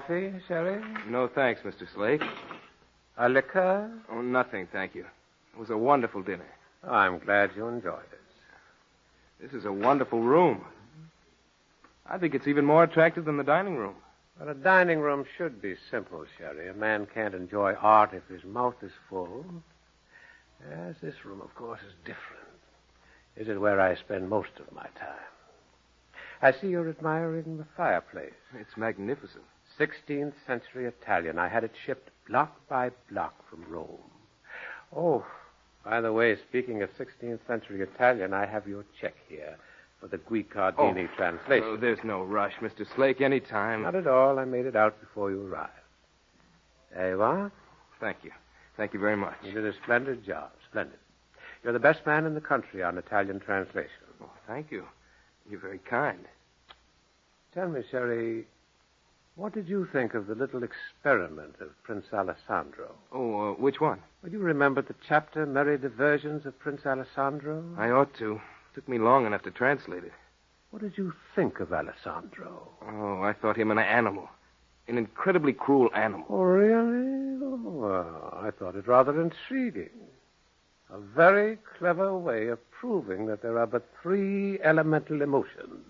Coffee, Sherry? No thanks, Mr. Slake. A liquor? Oh, nothing, thank you. It was a wonderful dinner. Oh, I'm glad you enjoyed it. This is a wonderful room. I think it's even more attractive than the dining room. But a dining room should be simple, Sherry. A man can't enjoy art if his mouth is full. Yes, this room, of course, is different. This is where I spend most of my time. I see you're admiring the fireplace. It's magnificent. 16th century Italian. I had it shipped block by block from Rome. Oh, by the way, speaking of 16th century Italian, I have your check here for the Guicciardini translation. Oh, there's no rush, Mr. Slake. Any time. Not at all. I made it out before you arrived. There you are. Thank you. Thank you very much. You did a splendid job. Splendid. You're the best man in the country on Italian translation. Oh, thank you. You're very kind. Tell me, Sherry, what did you think of the little experiment of Prince Alessandro? Oh, which one? Well, you remember the chapter, Merry Diversions of Prince Alessandro? I ought to. Took me long enough to translate it. What did you think of Alessandro? Oh, I thought him an animal. An incredibly cruel animal. Oh, really? Oh, well, I thought it rather intriguing. A very clever way of proving that there are but 3 elemental emotions.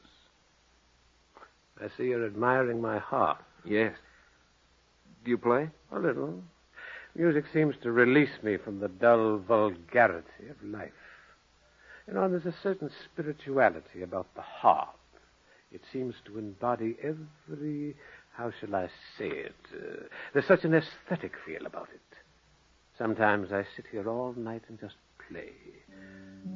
I see you're admiring my harp. Yes. Do you play? A little. Music seems to release me from the dull vulgarity of life. You know, there's a certain spirituality about the harp. It seems to embody every... How shall I say it? There's such an aesthetic feel about it. Sometimes I sit here all night and just play.